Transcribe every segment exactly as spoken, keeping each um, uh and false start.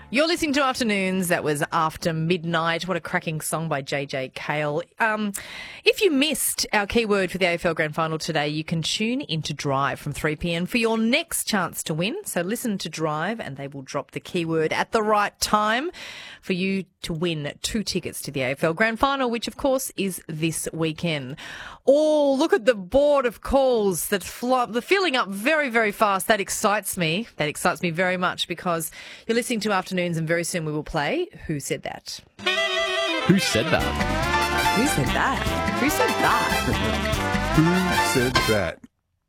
You're listening to Afternoons. That was After Midnight. What a cracking song by J J Cale. Um, if you missed our keyword for the A F L Grand Final today, you can tune into Drive from three p m for your next chance to win. So listen to Drive and they will drop the keyword at the right time for you to win two tickets to the A F L Grand Final, which of course is this weekend. Oh, look at the board of calls that's fl- they're filling up very, very fast. That excites me. That excites me very much because you're listening to Afternoons and very soon we will play Who Said That? Who said that? Who said that? Who said that? Who said that?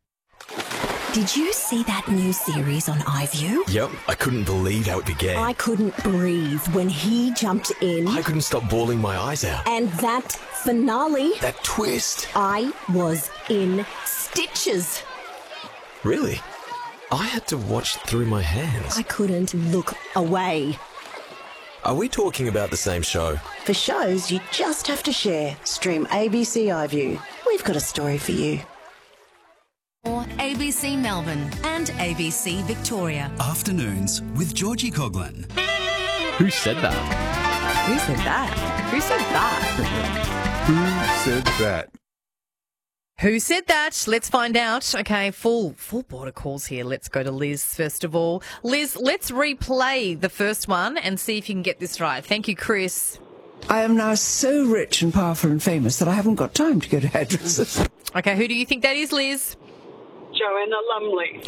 Did you see that new series on iView? Yep, I couldn't believe how it began. I couldn't breathe when he jumped in. I couldn't stop bawling my eyes out. And that finale. That twist. I was in stitches. Really? I had to watch through my hands. I couldn't look away. Are we talking about the same show? For shows you just have to share, stream A B C iView. We've got a story for you. Or A B C Melbourne and A B C Victoria. Afternoons with Georgie Coughlin. Who said that? Who said that? Who said that? Who said that? Who said that? Let's find out. Okay, full full border calls here. Let's go to Liz first of all. Liz, let's replay the first one and see if you can get this right. Thank you, Chris. I am now so rich and powerful and famous that I haven't got time to go to hairdressers. Okay, who do you think that is, Liz? Joanna Lumley.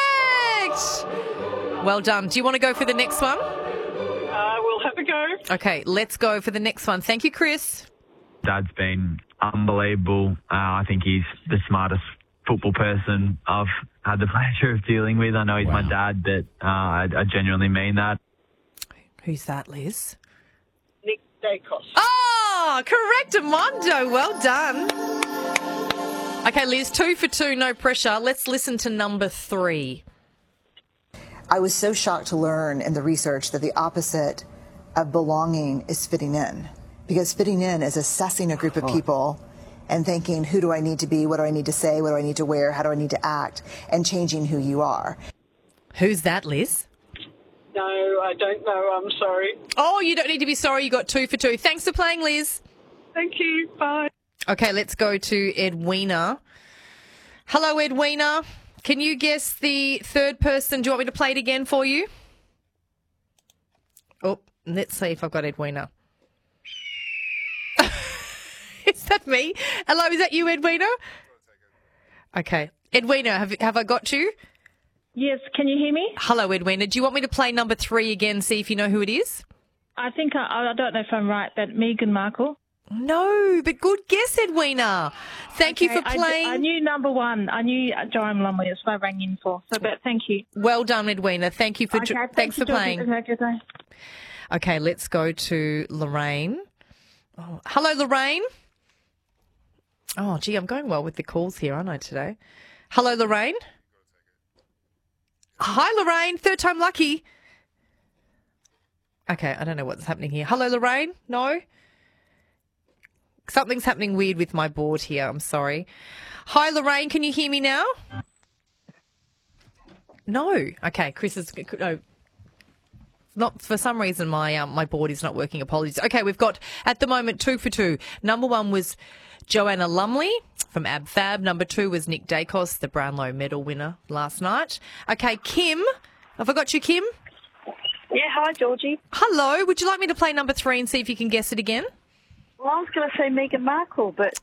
Correct! Well done. Do you want to go for the next one? Uh, we'll have a go. Okay, let's go for the next one. Thank you, Chris. Dad's been unbelievable. Uh, I think he's the smartest football person I've had the pleasure of dealing with. I know he's Wow. my dad, but uh, I, I genuinely mean that. Who's that, Liz? Nick Dacos. Oh, correct, Armando. Well done. Okay, Liz, two for two, no pressure. Let's listen to number three. I was so shocked to learn in the research that the opposite of belonging is fitting in. Because fitting in is assessing a group of people and thinking, who do I need to be? What do I need to say? What do I need to wear? How do I need to act? And changing who you are. Who's that, Liz? No, I don't know. I'm sorry. Oh, you don't need to be sorry. You got two for two. Thanks for playing, Liz. Thank you. Bye. Okay, let's go to Edwina. Hello, Edwina. Can you guess the third person? Do you want me to play it again for you? Oh, let's see if I've got Edwina. Is that me? Hello, is that you, Edwina? Okay. Edwina, have, have I got you? Yes, can you hear me? Hello, Edwina. Do you want me to play number three again, see if you know who it is? I think, I, I don't know if I'm right, but Meghan Markle. No, but good guess, Edwina. Thank Okay, you for playing. I, I knew number one. I knew Joanna Lumley. That's what I rang in for. So, but thank you. Well done, Edwina. Thank you for Okay, thanks thank for you, playing. Georgie. Okay, good day. Okay, let's go to Lorraine. Oh, hello, Lorraine. Oh, gee, I'm going well with the calls here, aren't I, today? Hello, Lorraine. Hi, Lorraine. Third time lucky. Okay, I don't know what's happening here. Hello, Lorraine. No? Something's happening weird with my board here. I'm sorry. Hi, Lorraine. Can you hear me now? No. Okay, Chris is... No. Not for some reason my um, my board is not working. Apologies. Okay, we've got at the moment two for two. Number one was Joanna Lumley from Ab Fab. Number two was Nick Dacos, the Brownlow medal winner last night. Okay, Kim. Have I got you, Kim? Yeah, hi, Georgie. Hello. Would you like me to play number three and see if you can guess it again? Well, I was going to say Meghan Markle, but